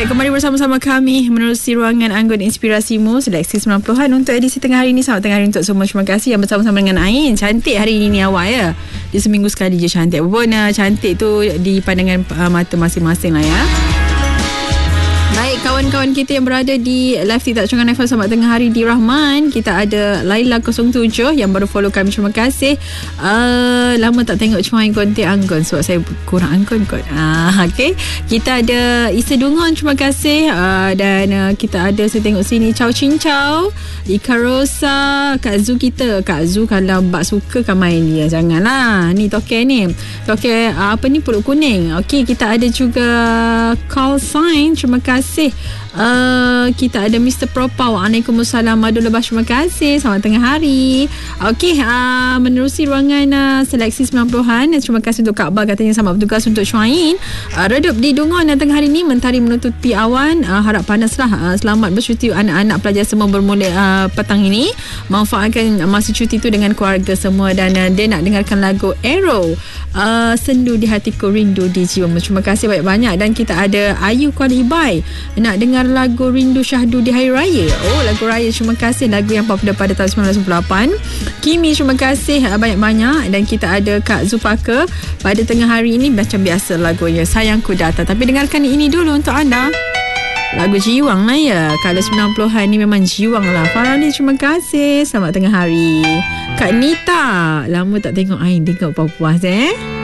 Baik, kembali bersama-sama kami menerusi ruangan Anggun Inspirasimu seleksi 90-an untuk edisi tengah hari ini. Selamat tengah hari untuk semua. Terima kasih yang bersama-sama dengan Ain. Cantik hari ini ni awak ya. Dia seminggu sekali je cantik. Apapun cantik tu di pandangan mata masing-masing lah ya. Baik, kawan-kawan kita yang berada di live TikTok Cungan FM, selamat tengah hari di Rahman. Kita ada Laila 07 yang baru follow kami, terima kasih. Lama tak tengok Cuai konti Anggun sebab saya kurang Anggun kot. Okay. Kita ada Isa Dungon, terima kasih. Dan kita ada, saya tengok sini, Chow Chin Chow, Ika Rosa, Kak Zu kita. Kak Zu kalau Mbak suka kan main dia, janganlah. Ni toke ni. Toke apa ni, pulut kuning. Okay, kita ada juga Call Sign, terima kasih. Kita ada Mr. Propau, Waalaikumsalam, Madu Lebas, terima kasih. Selamat tengah hari. Okey, menerusi ruangan seleksi 90-an. Terima kasih untuk Kak Ba, katanya sama bertugas untuk Syuain. Redup di Dungon tengah hari ni, mentari menutupi awan. Harap panaslah. Selamat bercuti anak-anak pelajar semua bermula petang ini. Manfaatkan masa cuti tu dengan keluarga semua. Dan dia nak dengarkan lagu Arrow, Sendu di Hatiku, Rindu di Jiwamu. Terima kasih banyak-banyak. Dan kita ada Ayu Kuala Ibai, nak dengar lagu Rindu Syahdu di Hari Raya. Oh, lagu Raya, terima kasih. Lagu yang popular pada tahun 1998. Kimi, terima kasih banyak-banyak. Dan kita ada Kak Zupaka pada tengah hari ini. Macam biasa lagunya Sayangku Datang. Tapi dengarkan ini dulu untuk anda. Lagu jiwang lah ya. Kalau 90-an ni memang jiwang lah. Farali, terima kasih. Selamat tengah hari. Kak Nita, lama tak tengok Ain, tengok puas-puas